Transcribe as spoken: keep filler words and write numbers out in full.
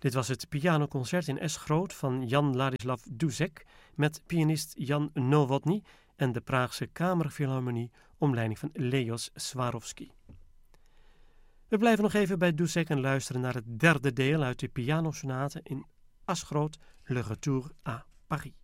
Dit was het pianoconcert in S groot van Jan Ladislav Dušek met pianist Jan Novotny en de Praagse Kamerfilharmonie onder leiding van Lejos Swarovski. We blijven nog even bij Dušek en luisteren naar het derde deel uit de pianosonate in As groot Le Retour à Paris.